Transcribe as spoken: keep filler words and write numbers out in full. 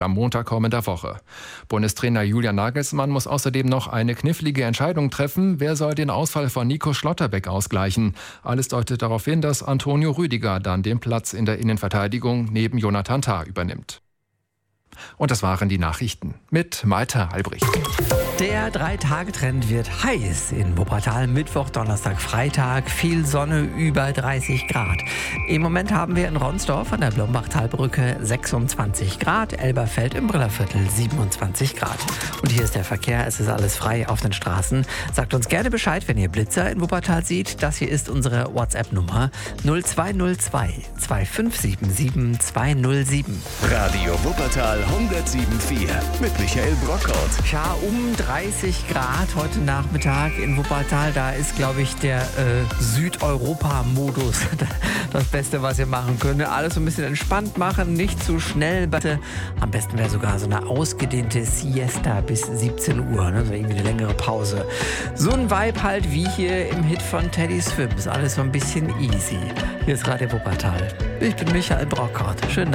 am Montag kommender Woche. Bundestrainer Julian Nagelsmann muss außerdem noch eine knifflige Entscheidung treffen. Wer soll den Ausfall von Nico Schlotterbeck ausgleichen? Alles deutet darauf hin, dass Antonio Rüdiger dann den Platz in der Innenverteidigung neben Jonathan Tah übernimmt. Und das waren die Nachrichten mit Malte Albrecht. Der Drei-Tage-Trend wird heiß in Wuppertal. Mittwoch, Donnerstag, Freitag. Viel Sonne, über dreißig Grad. Im Moment haben wir in Ronsdorf an der Blombachtalbrücke sechsundzwanzig Grad. Elberfeld im Brillerviertel siebenundzwanzig Grad. Und hier ist der Verkehr. Es ist alles frei auf den Straßen. Sagt uns gerne Bescheid, wenn ihr Blitzer in Wuppertal seht. Das hier ist unsere WhatsApp-Nummer null zwei null zwei zwei fünf sieben sieben zwei null sieben. Radio Wuppertal hundertsieben Komma vier mit Michael Brockhaut. Ja, um dreißig Grad heute Nachmittag in Wuppertal. Da ist, glaube ich, der äh, Südeuropa-Modus das Beste, was ihr machen könnt. Alles so ein bisschen entspannt machen, nicht zu schnell. Bitte. Am besten wäre sogar so eine ausgedehnte Siesta bis siebzehn Uhr. Ne? So irgendwie eine längere Pause. So ein Vibe halt wie hier im Hit von Teddy Swims. Alles so ein bisschen easy. Hier ist Radio Wuppertal. Ich bin Michael Brockhaut. Schön,